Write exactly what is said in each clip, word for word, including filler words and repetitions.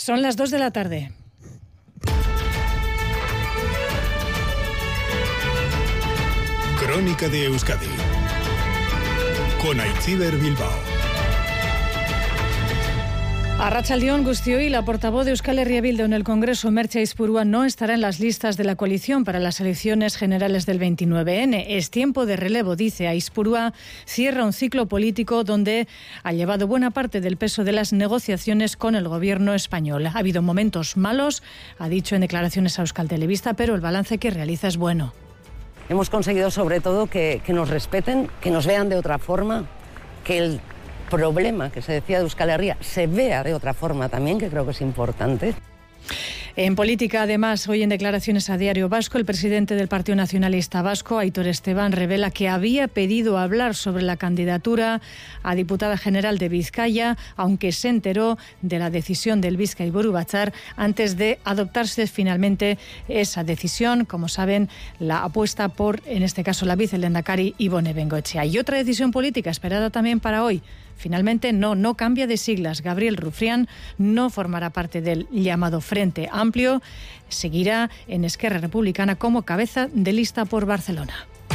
Son las dos de la tarde. Crónica de Euskadi con Aitziber Bilbao. Arratsaldeon guztioi, la portavoz de Euskal Herria Bildu en el Congreso, Merche Aizpurua, no estará en las listas de la coalición para las elecciones generales del veintinueve ene. Es tiempo de relevo, dice Aizpurua. Cierra un ciclo político donde ha llevado buena parte del peso de las negociaciones con el gobierno español. Ha habido momentos malos, ha dicho en declaraciones a Euskal Telebista, pero el balance que realiza es bueno. Hemos conseguido sobre todo que, que nos respeten, que nos vean de otra forma, que el problema que se decía de Euskal Herria se vea de otra forma también, que creo que es importante. En política, además, hoy en declaraciones a Diario Vasco, el presidente del Partido Nacionalista Vasco, Aitor Esteban, revela que había pedido hablar sobre la candidatura a diputada general de Vizcaya, aunque se enteró de la decisión del Bizkaiburu Batzar antes de adoptarse finalmente esa decisión. Como saben, la apuesta por, en este caso, la vicelehendakari Ibone Bengoechea. Y otra decisión política esperada también para hoy. Finalmente, no, no cambia de siglas. Gabriel Rufián no formará parte del llamado Frente Amplio. Seguirá en Esquerra Republicana como cabeza de lista por Barcelona.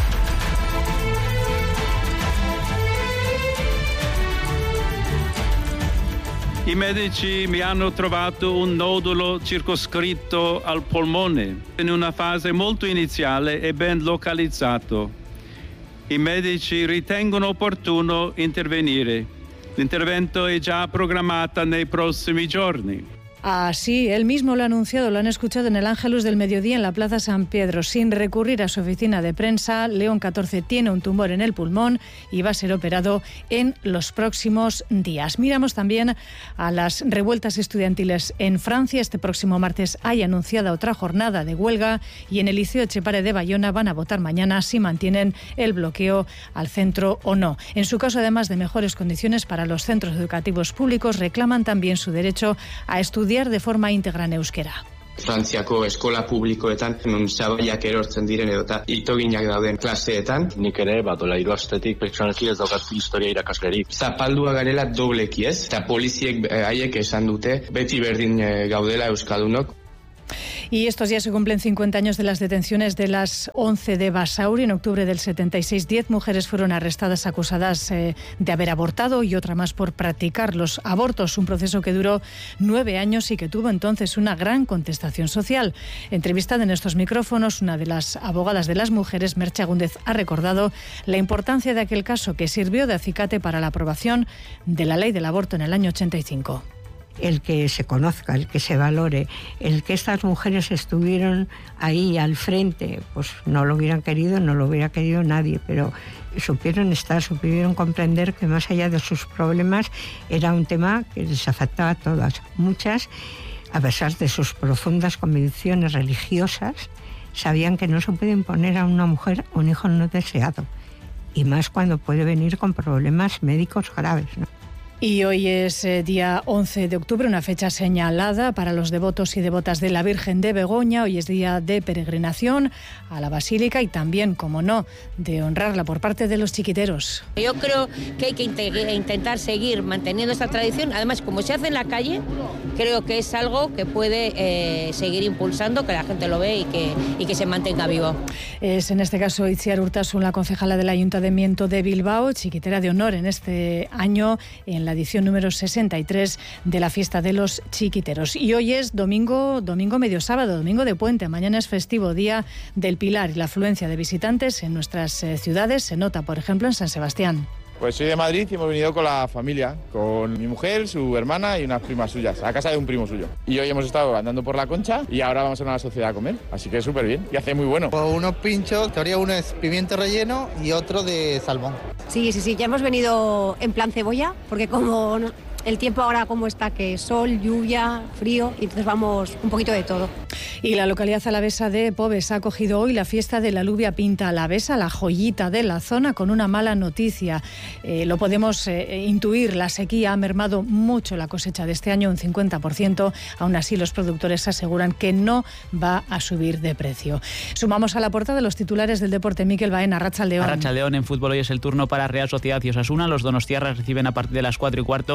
I medici mi hanno trovato un nodulo circoscritto al polmone in una fase molto iniziale e ben localizzato. I medici ritengono opportuno intervenire. L'intervento è già programmato nei prossimi giorni. Así, él mismo lo ha anunciado, lo han escuchado en el Ángelus del Mediodía en la Plaza San Pedro. Sin recurrir a su oficina de prensa, León catorce tiene un tumor en el pulmón y va a ser operado en los próximos días. Miramos también a las revueltas estudiantiles en Francia. Este próximo martes hay anunciada otra jornada de huelga y en el Liceo Etxepare de Bayona van a votar mañana si mantienen el bloqueo al centro o no. En su caso, además de mejores condiciones para los centros educativos públicos, reclaman también su derecho a estudiar de forma íntegra en euskera. Frantziako eskola publikoetan nun zabaiak erortzen diren edota itoginak dauden klaseetan. Nik ere, bat ola hiru astetik pertsonalki ez daukat historia irakaslerik. Zapaldua garela dobleki ez, eta poliziek haiek esan dute beti berdin gaudela euskaldunok. Y estos días se cumplen cincuenta años de las detenciones de las once de Basauri. En octubre del setenta y seis, diez mujeres fueron arrestadas acusadas eh, de haber abortado y otra más por practicar los abortos. Un proceso que duró nueve años y que tuvo entonces una gran contestación social. Entrevistada en estos micrófonos, una de las abogadas de las mujeres, Merche Agúndez, ha recordado la importancia de aquel caso que sirvió de acicate para la aprobación de la ley del aborto en el año ochenta y cinco. El que se conozca, el que se valore, el que estas mujeres estuvieron ahí al frente, pues no lo hubieran querido, no lo hubiera querido nadie, pero supieron estar, supieron comprender que más allá de sus problemas era un tema que les afectaba a todas. Muchas, a pesar de sus profundas convicciones religiosas, sabían que no se puede imponer a una mujer un hijo no deseado, y más cuando puede venir con problemas médicos graves, ¿no? Y hoy es eh, día once de octubre, una fecha señalada para los devotos y devotas de la Virgen de Begoña. Hoy es día de peregrinación a la Basílica y también, como no, de honrarla por parte de los chiquiteros. Yo creo que hay que intentar seguir manteniendo esta tradición. Además, como se hace en la calle, creo que es algo que puede eh, seguir impulsando, que la gente lo ve y que, y que se mantenga vivo. Es en este caso Itziar Urtasun, la concejala del Ayuntamiento de Bilbao, chiquitera de honor en este año en la edición número sesenta y tres de la fiesta de los chiquiteros. Y hoy es domingo, domingo medio sábado, domingo de puente. Mañana es festivo, día del Pilar, y la afluencia de visitantes en nuestras eh, ciudades se nota, por ejemplo, en San Sebastián. Pues soy de Madrid y hemos venido con la familia, con mi mujer, su hermana y unas primas suyas, a casa de un primo suyo. Y hoy hemos estado andando por la Concha y ahora vamos a una sociedad a comer, así que súper bien y hace muy bueno. Unos pinchos, en teoría uno es pimiento relleno y otro de salmón. Sí, sí, sí, ya hemos venido en plan cebolla, porque como el tiempo ahora como está, que sol, lluvia, frío, y entonces vamos un poquito de todo. Y la localidad alavesa de Pobes ha acogido hoy la fiesta de la alubia pinta alavesa, la joyita de la zona, con una mala noticia. Eh, lo podemos eh, intuir, la sequía ha mermado mucho la cosecha de este año, un cincuenta por ciento. Aún así, los productores aseguran que no va a subir de precio. Sumamos a la portada de los titulares del deporte. Mikel Baena, Arratsaldeon. Arratsaldeon, en fútbol hoy es el turno para Real Sociedad y Osasuna. Los donostiarras reciben a partir de las cuatro y cuarto al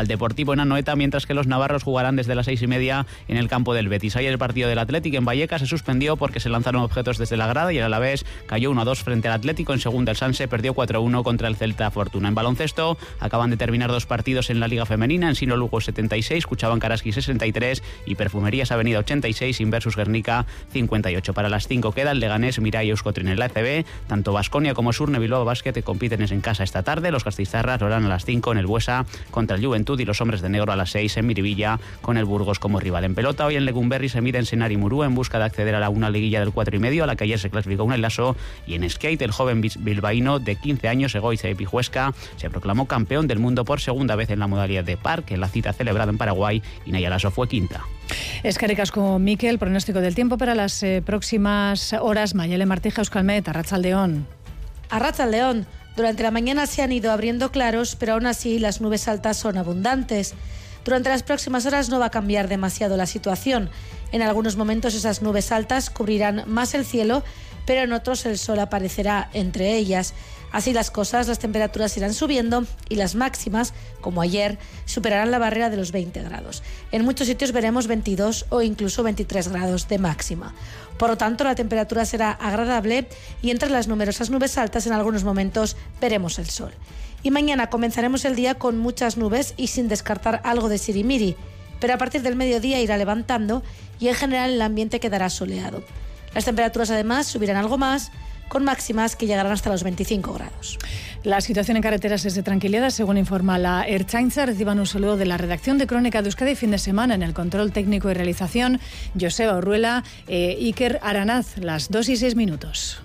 Deportivo en Anoeta, mientras que los navarros jugarán desde las seis y media en el campo del Betis. Ayer el partido del Athletic en Vallecas se suspendió porque se lanzaron objetos desde la grada y el Alavés cayó uno a dos frente al Atlético. En segunda, el Sanse perdió cuatro a uno contra el Celta Fortuna. En baloncesto acaban de terminar dos partidos en la Liga Femenina. Ensino Lugo setenta y seis, Cuchaban Karaski sesenta y tres y Perfumerías Avenida ochenta y seis, Inversus Guernica cincuenta y ocho. Para las cinco queda el Leganés, Mirai y Euskotren en la E C B. Tanto Baskonia como Surne Bilbao Basket compiten en casa esta tarde. Los gasteiztarras lo harán a las cinco en el Buesa contra el Juventud y los hombres de negro a las seis en Miribilla con el Burgos como rival. En pelota, hoy en Legumberri se miden Senar y Murúa en busca de acceder a la una liguilla del cuatro y medio, a la que ayer se clasificó una Lasso. Y en skate, el joven bilbaíno de quince años, Egoiza Epijuesca, se proclamó campeón del mundo por segunda vez en la modalidad de park, en la cita celebrada en Paraguay, y Naya Lasso fue quinta. Eskerrik asko, Mikel. Pronóstico del tiempo para las eh, próximas horas. Mayele Martija, Euskalmet, Arratsaldeon. Arratsaldeon. Durante la mañana se han ido abriendo claros, pero aún así las nubes altas son abundantes. Durante las próximas horas no va a cambiar demasiado la situación. En algunos momentos esas nubes altas cubrirán más el cielo, pero en otros el sol aparecerá entre ellas. Así las cosas, las temperaturas irán subiendo y las máximas, como ayer, superarán la barrera de los veinte grados. En muchos sitios veremos veintidós o incluso veintitrés grados de máxima. Por lo tanto, la temperatura será agradable y entre las numerosas nubes altas en algunos momentos veremos el sol. Y mañana comenzaremos el día con muchas nubes y sin descartar algo de sirimiri, pero a partir del mediodía irá levantando y en general el ambiente quedará soleado. Las temperaturas además subirán algo más, con máximas que llegarán hasta los veinticinco grados. La situación en carreteras es de tranquilidad, según informa la Ertzaintza. Reciban un saludo de la redacción de Crónica de Euskadi. Fin de semana en el control técnico y realización, Joseba Urruela, eh, Iker Aranaz, las dos y seis minutos.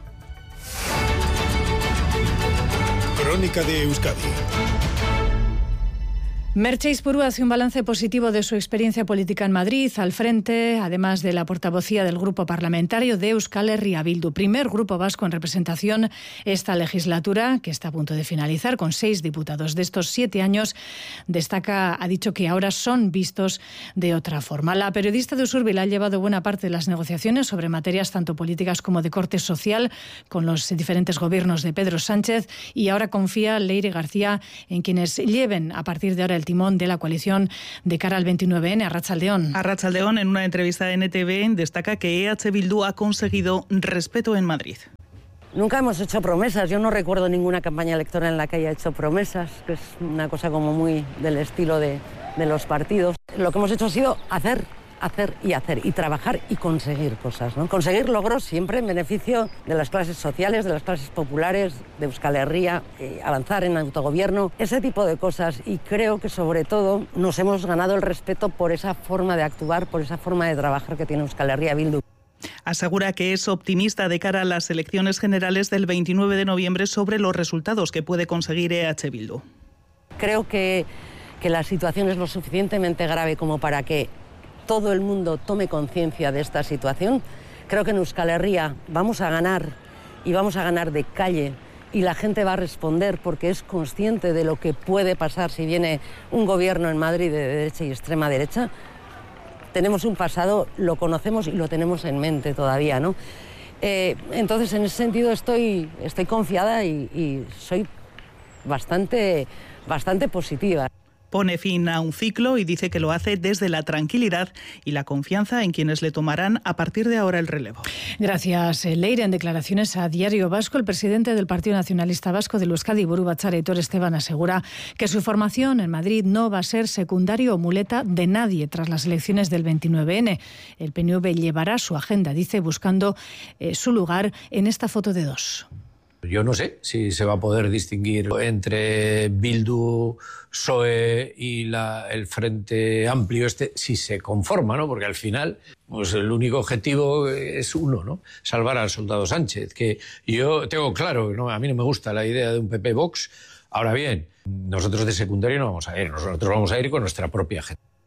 Crónica de Euskadi. Merche Izpuru hace un balance positivo de su experiencia política en Madrid, al frente, además de la portavocía del grupo parlamentario de Euskal Herria Bildu, primer grupo vasco en representación esta legislatura, que está a punto de finalizar con seis diputados. De estos siete años, destaca, ha dicho que ahora son vistos de otra forma. La periodista de Usurbil ha llevado buena parte de las negociaciones sobre materias tanto políticas como de corte social con los diferentes gobiernos de Pedro Sánchez y ahora confía Leire García en quienes lleven a partir de ahora el timón de la coalición de cara al veintinueve ene. Arratsaldeon. Arratsaldeon, en una entrevista a N T V, destaca que E H Bildu ha conseguido respeto en Madrid. Nunca hemos hecho promesas. Yo no recuerdo ninguna campaña electoral en la que haya hecho promesas, que es una cosa como muy del estilo de, de los partidos. Lo que hemos hecho ha sido hacer, hacer y hacer, y trabajar y conseguir cosas, ¿no? Conseguir logros siempre en beneficio de las clases sociales, de las clases populares, de Euskal Herria, eh, avanzar en autogobierno, ese tipo de cosas. Y creo que sobre todo nos hemos ganado el respeto por esa forma de actuar, por esa forma de trabajar que tiene Euskal Herria Bildu. Asegura que es optimista de cara a las elecciones generales del veintinueve de noviembre sobre los resultados que puede conseguir E H Bildu. Creo que, que la situación es lo suficientemente grave como para que todo el mundo tome conciencia de esta situación. Creo que en Euskal Herria vamos a ganar y vamos a ganar de calle y la gente va a responder porque es consciente de lo que puede pasar si viene un gobierno en Madrid de derecha y extrema derecha. Tenemos un pasado, lo conocemos y lo tenemos en mente todavía, ¿no? Eh, entonces, en ese sentido estoy, estoy confiada y, y soy bastante, bastante positiva. Pone fin a un ciclo y dice que lo hace desde la tranquilidad y la confianza en quienes le tomarán a partir de ahora el relevo. Gracias, Leire. En declaraciones a Diario Vasco, el presidente del Partido Nacionalista Vasco de Euskadi, Buru Batzar, Aitor Esteban, asegura que su formación en Madrid no va a ser secundario o muleta de nadie tras las elecciones del veintinueve ene. El P N V llevará su agenda, dice, buscando eh, su lugar en esta foto de dos. Yo no sé si se va a poder distinguir entre Bildu, P S O E y la, el Frente Amplio este, si se conforma, ¿no? Porque al final, pues el único objetivo es uno, ¿no? Salvar al soldado Sánchez, que yo tengo claro, ¿no? A mí no me gusta la idea de un P P-Vox. Ahora bien, nosotros de secundario no vamos a ir, nosotros vamos a ir con nuestra propia gente.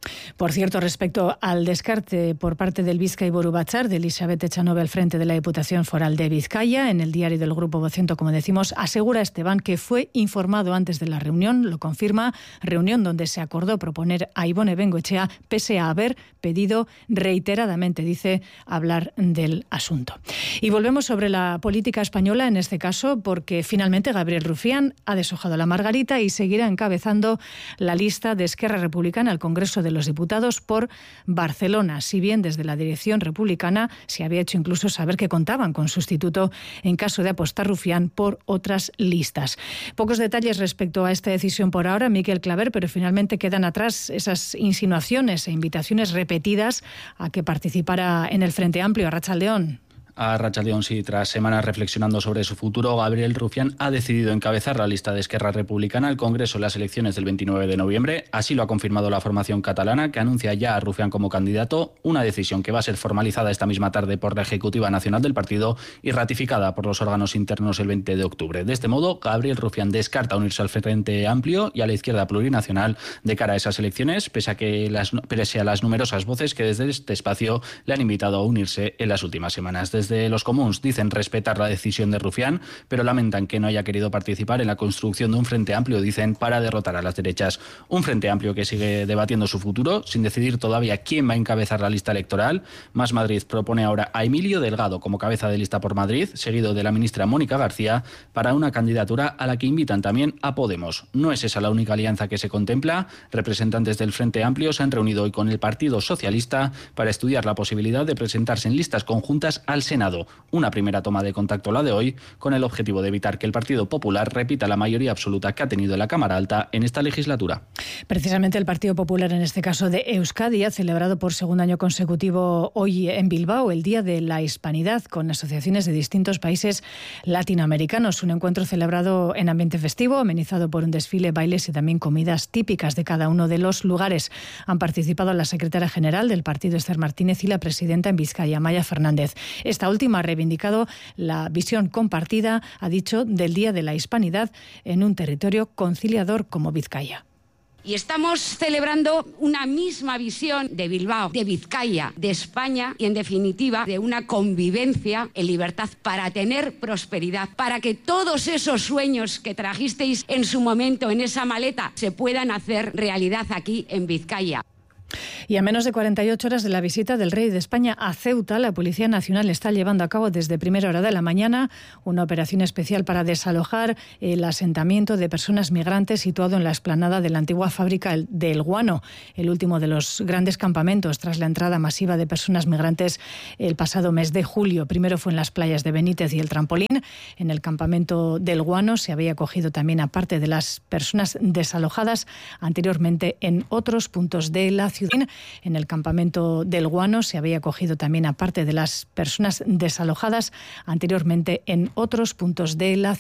Por cierto, respecto al descarte por parte del Bizkaiburu Batzar de Elizabeth Echanove al frente de la Diputación Foral de Vizcaya, en el diario del Grupo Vocento, como decimos, asegura Esteban que fue informado antes de la reunión, lo confirma, reunión donde se acordó proponer a Ibone Bengoechea, pese a haber pedido reiteradamente, dice, hablar del asunto. Y volvemos sobre la política española, en este caso, porque finalmente Gabriel Rufián ha deshojado la margarita y seguirá encabezando la lista de Esquerra Republicana al Congreso de los Diputados por Barcelona, si bien desde la dirección republicana se había hecho incluso saber que contaban con sustituto en caso de apostar Rufián por otras listas. Pocos detalles respecto a esta decisión por ahora, Miquel Claver, pero finalmente quedan atrás esas insinuaciones e invitaciones repetidas a que participara en el Frente Amplio. Arratsaldeón. A Rachaldeón, sí, tras semanas reflexionando sobre su futuro, Gabriel Rufián ha decidido encabezar la lista de Esquerra Republicana al Congreso en las elecciones del veintinueve de noviembre. Así lo ha confirmado la formación catalana, que anuncia ya a Rufián como candidato, una decisión que va a ser formalizada esta misma tarde por la Ejecutiva Nacional del partido y ratificada por los órganos internos el veinte de octubre. De este modo, Gabriel Rufián descarta unirse al Frente Amplio y a la izquierda plurinacional de cara a esas elecciones, pese a, que las, pese a las numerosas voces que desde este espacio le han invitado a unirse en las últimas semanas. Desde Desde los comuns dicen respetar la decisión de Rufián, pero lamentan que no haya querido participar en la construcción de un Frente Amplio, dicen, para derrotar a las derechas. Un Frente Amplio que sigue debatiendo su futuro, sin decidir todavía quién va a encabezar la lista electoral. Más Madrid propone ahora a Emilio Delgado como cabeza de lista por Madrid, seguido de la ministra Mónica García, para una candidatura a la que invitan también a Podemos. No es esa la única alianza que se contempla. Representantes del Frente Amplio se han reunido hoy con el Partido Socialista para estudiar la posibilidad de presentarse en listas conjuntas al Senado. Una primera toma de contacto, la de hoy, con el objetivo de evitar que el Partido Popular repita la mayoría absoluta que ha tenido en la Cámara Alta en esta legislatura. Precisamente el Partido Popular, en este caso de Euskadi, ha celebrado por segundo año consecutivo hoy en Bilbao el Día de la Hispanidad con asociaciones de distintos países latinoamericanos. Un encuentro celebrado en ambiente festivo, amenizado por un desfile, bailes y también comidas típicas de cada uno de los lugares. Han participado la secretaria general del partido, Esther Martínez, y la presidenta en Vizcaya, Maya Fernández. Esta última ha reivindicado la visión compartida, ha dicho, del Día de la Hispanidad en un territorio conciliador como Vizcaya. Y estamos celebrando una misma visión de Bilbao, de Vizcaya, de España y, en definitiva, de una convivencia en libertad para tener prosperidad, para que todos esos sueños que trajisteis en su momento en esa maleta se puedan hacer realidad aquí en Vizcaya. Y a menos de cuarenta y ocho horas de la visita del rey de España a Ceuta, la Policía Nacional está llevando a cabo desde primera hora de la mañana una operación especial para desalojar el asentamiento de personas migrantes situado en la explanada de la antigua fábrica del Guano, el último de los grandes campamentos tras la entrada masiva de personas migrantes el pasado mes de julio. Primero fue en las playas de Benítez y el Trampolín. En el campamento del Guano se había acogido también a parte de las personas desalojadas anteriormente en otros puntos de la ciudad. En el campamento del Guano se había acogido también a parte de las personas desalojadas anteriormente en otros puntos de la ciudad.